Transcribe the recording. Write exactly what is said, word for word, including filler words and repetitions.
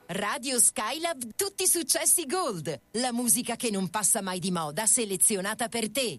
Radio Skylab, tutti i successi Gold. La musica che non passa mai di moda, selezionata per te.